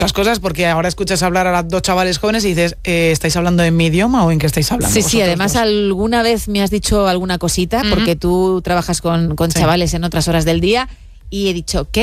las cosas, porque ahora escuchas hablar a dos chavales jóvenes y dices, ¿estáis hablando en mi idioma o en qué estáis hablando? Sí, además dos? Alguna vez me has dicho alguna cosita, porque tú trabajas con chavales en otras horas del día, y he dicho, ¿qué?